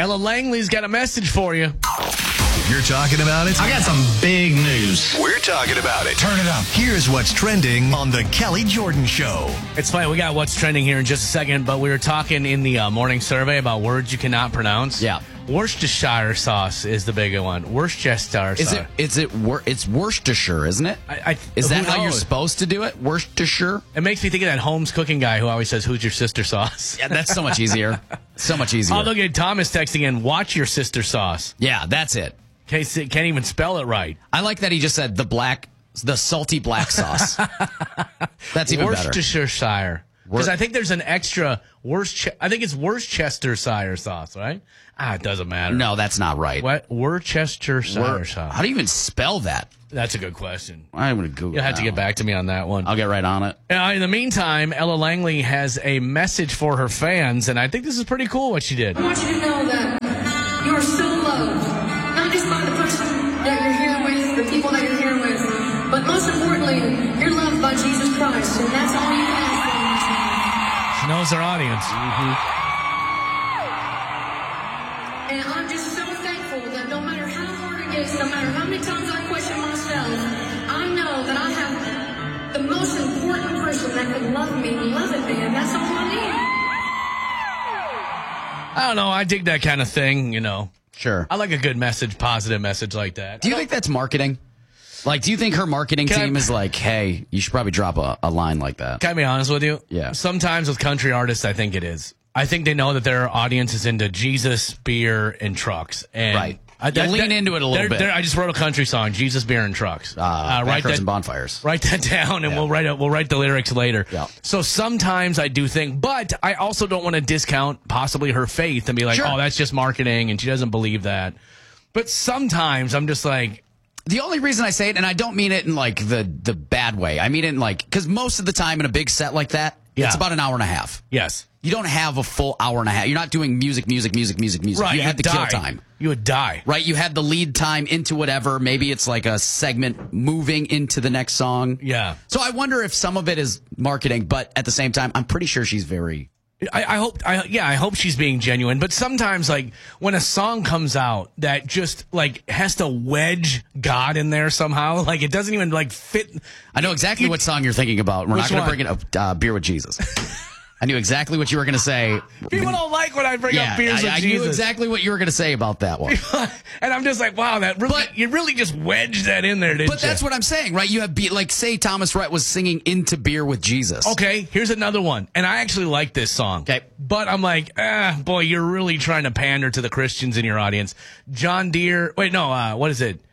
Ella Langley's got a message for you. You're talking about it? I got some big news. We're talking about it. Turn it up. Here's what's trending on the Kelly Jordan Show. It's funny, we got what's trending here in just a second, but we were talking in the morning survey about words you cannot pronounce. Yeah. Worcestershire sauce is the big one. Worcestershire sauce. It's Worcestershire, isn't it? Is that how you're supposed to do it? Worcestershire? It makes me think of that Holmes cooking guy who always says, "Who's your sister sauce?" Yeah, that's so much easier. So much easier. Oh, look at Thomas texting in, "Watch your sister sauce." Yeah, that's it. Can't even spell it right. I like that he just said the salty black sauce. That's even better. Worcestershire. Because I think there's an extra I think it's Worcestershire sauce, right? It doesn't matter. No, that's not right. What? Worcestershire sauce. How do you even spell that? That's a good question. I'm going to Google it. You'll have to get back to me on that one. I'll get right on it. In the meantime, Ella Langley has a message for her fans, and I think this is pretty cool what she did. I want you to know that you are so loved, not just by the person that you're here with, the people that you're here with, but most importantly, you're loved by Jesus Christ, and that's all you have. She knows her audience. Mm-hmm. And I'm just so thankful that no matter how hard it gets, no matter how many times I question myself, I know that I have the most important person that could love me, loving me, and that's all I need. I don't know. I dig that kind of thing, Sure. I like a good message, positive message like that. Do you think that's marketing? Like, do you think her marketing team is like, hey, you should probably drop a line like that? Can I be honest with you? Yeah. Sometimes with country artists, I think it is. I think they know that their audience is into Jesus, beer, and trucks. And right. Lean into it a little bit. I just wrote a country song, Jesus, beer, and trucks. Backroads and bonfires. Write that down, and we'll write the lyrics later. Yeah. So sometimes I do think, but I also don't want to discount possibly her faith and be like, oh, that's just marketing, and she doesn't believe that. But sometimes I'm just like, the only reason I say it, and I don't mean it in like the bad way. I mean it in like, because most of the time in a big set like that, it's about an hour and a half. Yes. You don't have a full hour and a half. You're not doing music. Right. You have the kill time. You would die. Right. You had the lead time into whatever. Maybe it's like a segment moving into the next song. Yeah. So I wonder if some of it is marketing, but at the same time, I'm pretty sure she's very... I hope she's being genuine. But sometimes, like, when a song comes out that just, like, has to wedge God in there somehow, like, it doesn't even, like, fit. I know exactly what song you're thinking about. We're not going to bring it up. Beer with Jesus. I knew exactly what you were going to say. People don't like when I bring up beers with Jesus. I knew exactly what you were going to say about that one. And I'm just like, wow, you really just wedged that in there, didn't you? But that's what I'm saying, right? You have, say Thomas Rhett was singing Into Beer with Jesus. Okay, here's another one. And I actually like this song. Okay. But I'm like, boy, you're really trying to pander to the Christians in your audience. John Deere, what is it?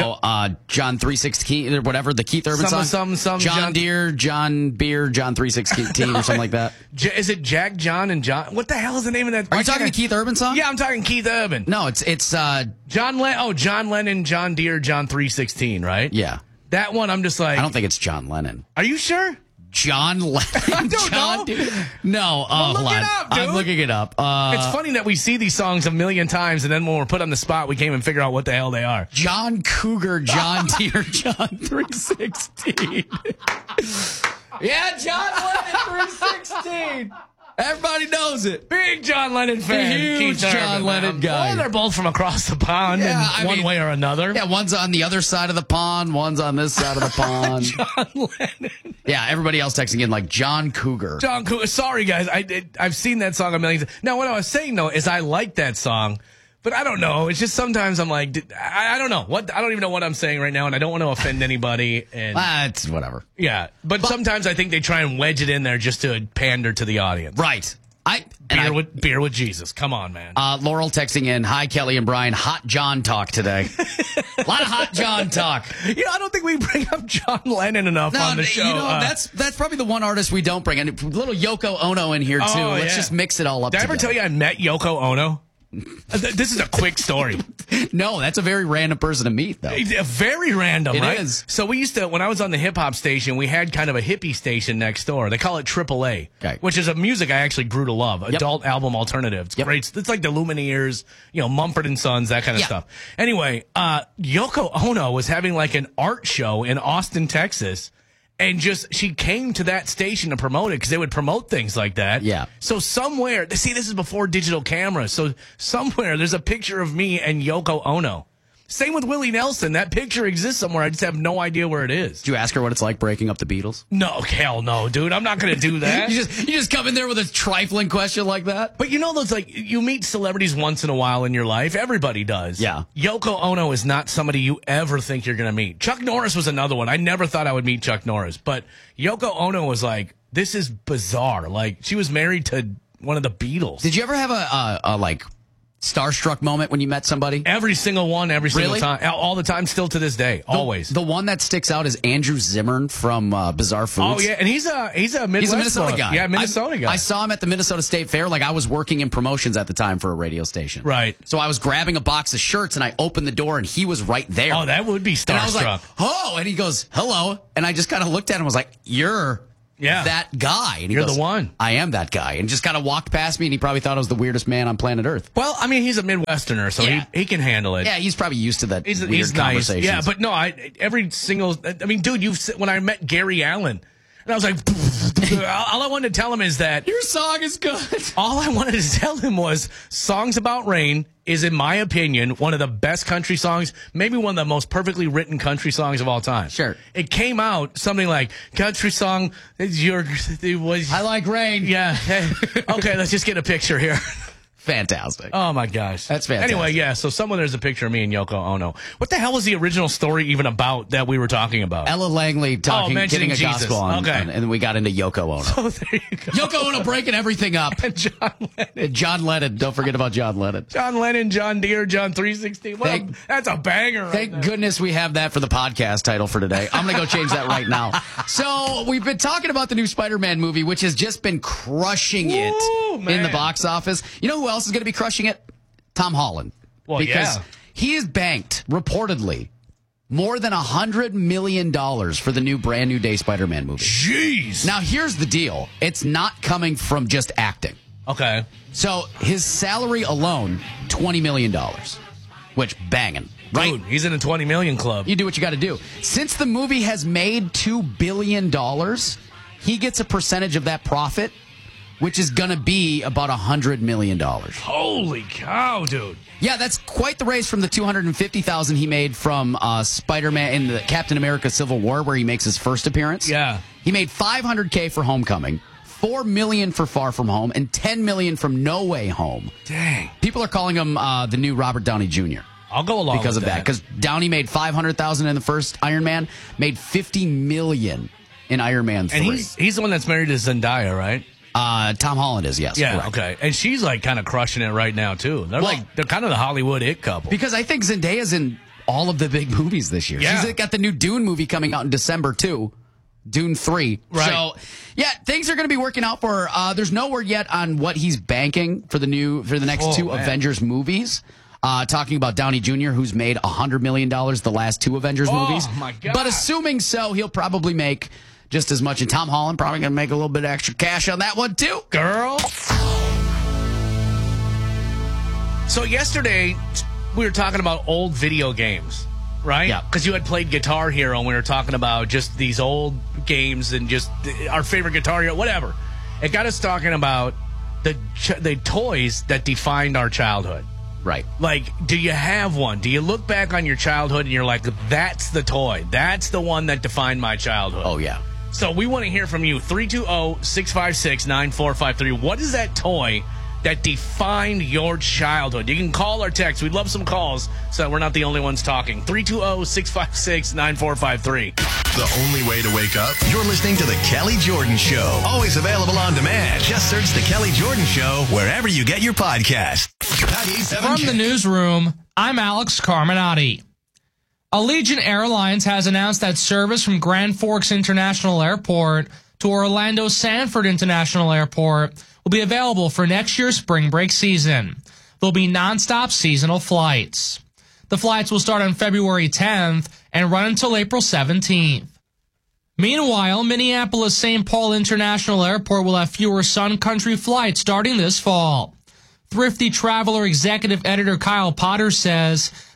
John 3:16 or whatever, the Keith Urban song. John Deere, John Beer, John 3:16 or something like that. Is it Jack, John, and John? What the hell is the name of that? Are you talking the Keith Urban song? Yeah, I'm talking Keith Urban. No, it's John Lennon, John Deere, John 3:16, right? Yeah. That one, I'm just like, I don't think it's John Lennon. Are you sure? John Lennon. I don't know. No, look it up, dude. I'm looking it up. It's funny that we see these songs a million times, and then when we're put on the spot, we can't even figure out what the hell they are. John Cougar, John Deere, John 3:16. Yeah, John Lennon 3:16. Everybody knows it. Big John Lennon fan. Huge John Lennon guy. Well, they're both from across the pond in one way or another. Yeah, one's on the other side of the pond, one's on this side of the pond. John Lennon. Yeah, everybody else texting in like John Cougar. John Cougar. Sorry, guys. I've seen that song a million times. Now, what I was saying, though, is I like that song. But I don't know. It's just sometimes I'm like, I don't know. I don't even know what I'm saying right now, and I don't want to offend anybody. And it's whatever. Yeah. But sometimes I think they try and wedge it in there just to pander to the audience. Right. Beer with Jesus. Come on, man. Laurel texting in, hi, Kelly and Brian. Hot John talk today. A lot of hot John talk. I don't think we bring up John Lennon enough on the show. That's probably the one artist we don't bring. And a little Yoko Ono in here, too. Let's just mix it all up Did I ever tell you I met Yoko Ono? This is a quick story. No, that's a very random person to meet, though. Very random, right? It is. So we used to, when I was on the hip-hop station, we had kind of a hippie station next door. They call it AAA, which is a music I actually grew to love. Adult album alternative. It's great. It's like the Lumineers, Mumford & Sons, that kind of stuff. Anyway, Yoko Ono was having like an art show in Austin, Texas. And she came to that station to promote it because they would promote things like that. Yeah. So somewhere, see, this is before digital cameras. So somewhere there's a picture of me and Yoko Ono. Same with Willie Nelson. That picture exists somewhere. I just have no idea where it is. Did you ask her what it's like breaking up the Beatles? No, hell no, dude. I'm not going to do that. you just come in there with a trifling question like that? But you know those, like, you meet celebrities once in a while in your life. Everybody does. Yeah. Yoko Ono is not somebody you ever think you're going to meet. Chuck Norris was another one. I never thought I would meet Chuck Norris. But Yoko Ono was like, this is bizarre. Like, she was married to one of the Beatles. Did you ever have a like, starstruck moment when you met somebody? Every single one, every single time. All the time, still to this day. Always. The one that sticks out is Andrew Zimmern from Bizarre Foods. Oh, yeah. And he's a Midwest Minnesota guy. Yeah, Minnesota guy. I saw him at the Minnesota State Fair. Like, I was working in promotions at the time for a radio station. Right. So I was grabbing a box of shirts, and I opened the door, and he was right there. Oh, that would be starstruck. And I was like, oh, and he goes, hello. And I just kind of looked at him and was like, you're that guy. And he You're goes, the one. I am that guy. And just kind of walked past me, and he probably thought I was the weirdest man on planet Earth. Well, I mean, he's a Midwesterner, so he can handle it. Yeah, he's probably used to that He's weird nice. conversations. Yeah, but no, dude, when I met Gary Allen, and I was like, all I wanted to tell him is that your song is good. All I wanted to tell him was Songs About Rain is, in my opinion, one of the best country songs, maybe one of the most perfectly written country songs of all time. Sure. It came out something like, country song, I like rain. Yeah. Okay, let's just get a picture here. Fantastic. Oh, my gosh. That's fantastic. Anyway, yeah, so somewhere there's a picture of me and Yoko Ono. What the hell was the original story even about that we were talking about? Ella Langley giving a Jesus. gospel on, okay. and then we got into Yoko Ono. Oh, there you go. Yoko Ono breaking everything up. And John Lennon. John Lennon. Don't forget about John Lennon. John Lennon, John Deere, John 316. That's a banger. Thank goodness we have that for the podcast title for today. I'm going to go change that right now. So we've been talking about the new Spider-Man movie, which has just been crushing it in the box office. You know who else is going to be crushing it? Tom Holland. Well, because he has banked, reportedly, more than $100 million for the brand new day Spider-Man movie. Jeez. Now, here's the deal. It's not coming from just acting. Okay. So his salary alone, $20 million, which banging. Right? Dude, he's in the 20 million club. You do what you got to do. Since the movie has made $2 billion, he gets a percentage of that profit, which is going to be about $100 million. Holy cow, dude. Yeah, that's quite the raise from the $250,000 he made from Spider-Man in the Captain America Civil War, where he makes his first appearance. Yeah. He made $500K for Homecoming, $4 million for Far From Home, and $10 million from No Way Home. Dang. People are calling him the new Robert Downey Jr. I'll go along because with of that. Because Downey made $500,000 in the first Iron Man, made $50 million in Iron Man 3. And he's the one that's married to Zendaya, right? Tom Holland is, yes. Yeah, correct. okay. And she's like kind of crushing it right now, too. They're kind of the Hollywood it couple. Because I think Zendaya's in all of the big movies this year. Yeah. She's got the new Dune movie coming out in December, too. Dune 3. Right. So, yeah, things are going to be working out for her. There's no word yet on what he's banking for the next two Avengers movies. Talking about Downey Jr., who's made $100 million the last two Avengers movies. Oh, my God. But assuming so, he'll probably make just as much. And Tom Holland probably going to make a little bit of extra cash on that one, too. Girl. So yesterday, we were talking about old video games, right? Yeah. Because you had played Guitar Hero, and we were talking about just these old games and just our favorite Guitar Hero, whatever. It got us talking about the toys that defined our childhood. Right. Like, do you have one? Do you look back on your childhood and you're like, that's the toy. That's the one that defined my childhood. Oh, yeah. So we want to hear from you. 320-656-9453. What is that toy that defined your childhood? You can call or text. We'd love some calls so that we're not the only ones talking. 320-656-9453. The only way to wake up? You're listening to The Kelly Jordan Show. Always available on demand. Just search The Kelly Jordan Show wherever you get your podcast. From the newsroom, I'm Alex Carminati. Allegiant Airlines has announced that service from Grand Forks International Airport to Orlando Sanford International Airport will be available for next year's spring break season. There'll be nonstop seasonal flights. The flights will start on February 10th and run until April 17th. Meanwhile, Minneapolis-St. Paul International Airport will have fewer Sun Country flights starting this fall. Thrifty Traveler executive editor Kyle Potter says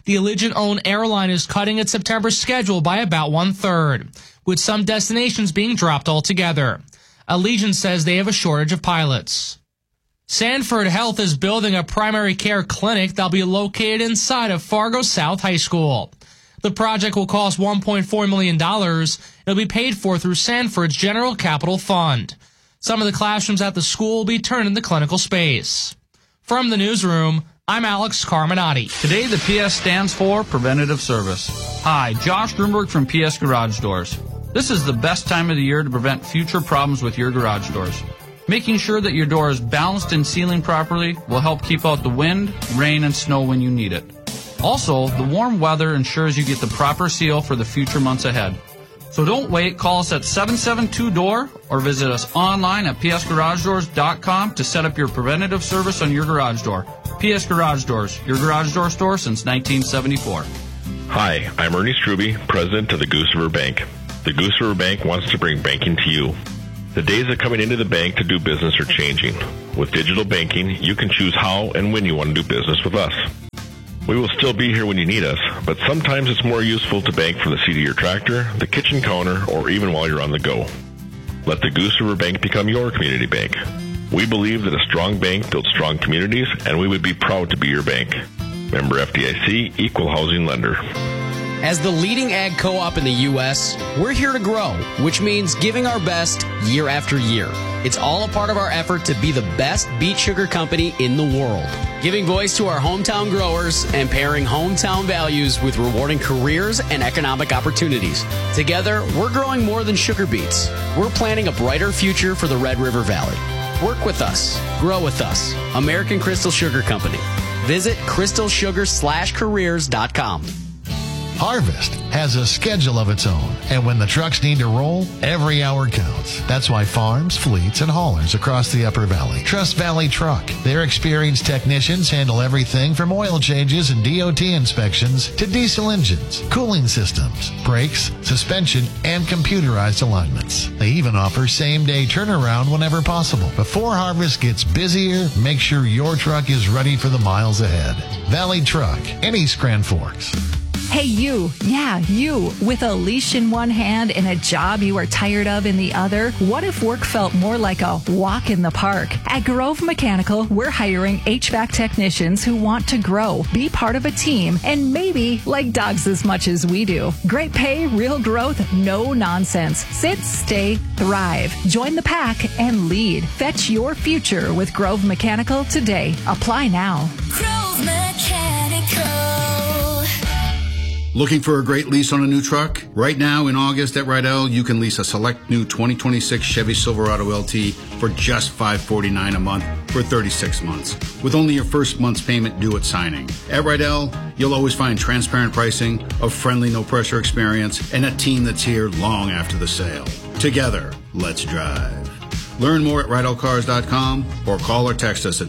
The Allegiant-owned airline is cutting its September schedule by about 1/3, with some destinations being dropped altogether. Allegiant says they have a shortage of pilots. Sanford Health is building a primary care clinic that'll be located inside of Fargo South High School. The project will cost $1.4 million. It'll be paid for through Sanford's General Capital Fund. Some of the classrooms at the school will be turned into clinical space. From the newsroom, I'm Alex Carminati. Today, the PS stands for Preventative Service. Hi, Josh Grunberg from PS Garage Doors. This is the best time of the year to prevent future problems with your garage doors. Making sure that your door is balanced and sealing properly will help keep out the wind, rain, and snow when you need it. Also, the warm weather ensures you get the proper seal for the future months ahead. So don't wait, call us at 772-DOOR or visit us online at psgaragedoors.com to set up your preventative service on your garage door. PS Garage Doors, your garage door store since 1974. Hi, I'm Ernie Struby, president of the Goose River Bank. The Goose River Bank wants to bring banking to you. The days of coming into the bank to do business are changing. With digital banking, you can choose how and when you want to do business with us. We will still be here when you need us, but sometimes it's more useful to bank from the seat of your tractor, the kitchen counter, or even while you're on the go. Let the Goose River Bank become your community bank. We believe that a strong bank builds strong communities, and we would be proud to be your bank. Member FDIC, Equal Housing Lender. As the leading ag co-op in the U.S., we're here to grow, which means giving our best year after year. It's all a part of our effort to be the best beet sugar company in the world. Giving voice to our hometown growers and pairing hometown values with rewarding careers and economic opportunities. Together, we're growing more than sugar beets. We're planning a brighter future for the Red River Valley. Work with us. Grow with us. American Crystal Sugar Company. Visit crystalsugar/careers.com. Harvest has a schedule of its own, and when the trucks need to roll, every hour counts. That's why farms, fleets, and haulers across the Upper Valley trust Valley Truck. Their experienced technicians handle everything from oil changes and DOT inspections to diesel engines, cooling systems, brakes, suspension, and computerized alignments. They even offer same-day turnaround whenever possible. Before harvest gets busier, make sure your truck is ready for the miles ahead. Valley Truck in East Grand Forks. Hey, you. Yeah, you. With a leash in one hand and a job you are tired of in the other, what if work felt more like a walk in the park? At Grove Mechanical, we're hiring HVAC technicians who want to grow, be part of a team, and maybe like dogs as much as we do. Great pay, real growth, no nonsense. Sit, stay, thrive. Join the pack and lead. Fetch your future with Grove Mechanical today. Apply now. Grove Mechanical. Looking for a great lease on a new truck? Right now in August at Rydell, you can lease a select new 2026 Chevy Silverado LT for just $549 a month for 36 months, with only your first month's payment due at signing. At Rydell, you'll always find transparent pricing, a friendly, no-pressure experience, and a team that's here long after the sale. Together, let's drive. Learn more at RydellCars.com or call or text us at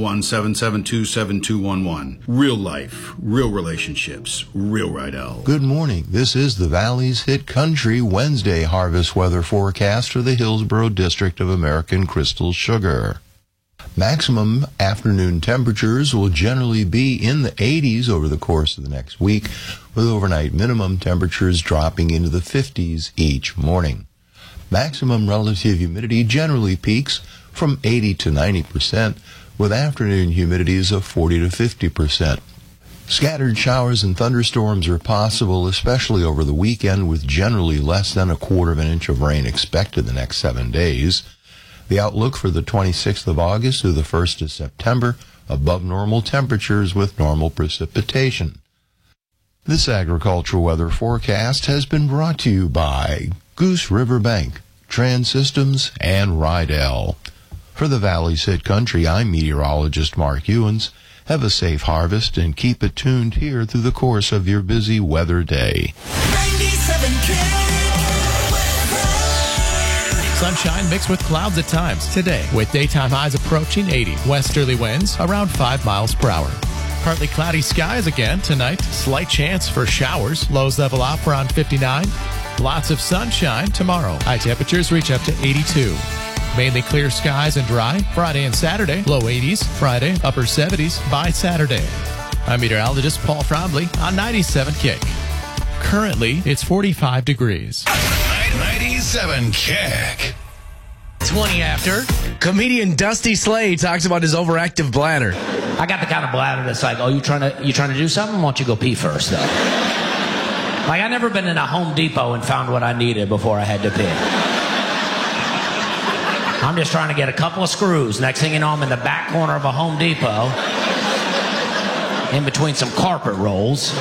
701-772-7211. Real life, real relationships, real Rydell. Good morning. This is the Valley's Hit Country Wednesday harvest weather forecast for the Hillsborough District of American Crystal Sugar. Maximum afternoon temperatures will generally be in the 80s over the course of the next week, with overnight minimum temperatures dropping into the 50s each morning. Maximum relative humidity generally peaks from 80 to 90%, with afternoon humidities of 40 to 50%. Scattered showers and thunderstorms are possible, especially over the weekend, with generally less than 1/4 inch of rain expected the next 7 days. The outlook for the 26th of August through the 1st of September, above normal temperatures with normal precipitation. This agricultural weather forecast has been brought to you by Goose River Bank, Trans Systems, and Rydell. For the Valley's Hit Country, I'm meteorologist Mark Ewens. Have a safe harvest and keep it tuned here through the course of your busy weather day. 97K. Sunshine mixed with clouds at times today, with daytime highs approaching 80. Westerly winds around 5 miles per hour. Partly cloudy skies again tonight. Slight chance for showers. Lows level off around 59. Lots of sunshine tomorrow. High temperatures reach up to 82. Mainly clear skies and dry Friday and Saturday. Low 80s Friday, upper 70s by Saturday. I'm meteorologist Paul Frombly on 97 Kick. Currently, it's 45 degrees. 97 Kick. 20 after. Comedian Dusty Slade talks about his overactive bladder. I got the kind of bladder that's like, oh, you trying to do something? Why don't you go pee first, though? Like, I've never been in a Home Depot and found what I needed before I had to pee. I'm just trying to get a couple of screws. Next thing you know, I'm in the back corner of a Home Depot, in between some carpet rolls.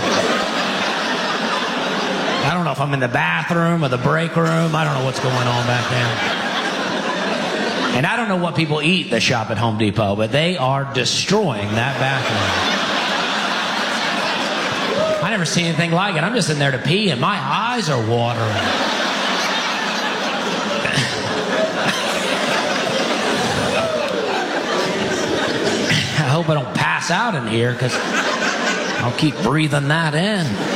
I don't know if I'm in the bathroom or the break room. I don't know what's going on back there. And I don't know what people eat that shop at Home Depot, but they are destroying that bathroom. I never seen anything like it. I'm just in there to pee, and my eyes are watering. I hope I don't pass out in here, because I'll keep breathing that in.